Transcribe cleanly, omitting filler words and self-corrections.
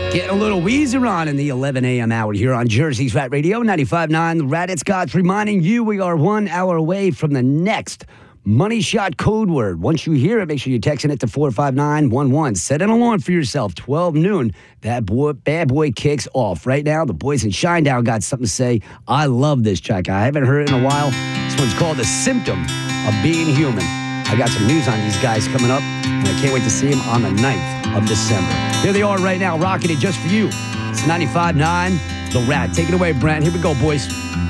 Getting a little Weezer on in the 11 a.m. hour here on Jersey's Rat Radio, 95.9 The Rat. It's Scott reminding you we are 1 hour away from the next Money Shot code word. Once you hear it, make sure you're texting it to 45911. Set an alarm for yourself, 12 noon. That bad boy kicks off. Right now, the boys in Shinedown got something to say. I love this track. I haven't heard it in a while. This one's called The Symptom of Being Human. I got some news on these guys coming up, and I can't wait to see them on the 9th of December. Here they are right now, rocking it just for you. It's 95.9 The Rat. Take it away, Brent. Here we go, boys.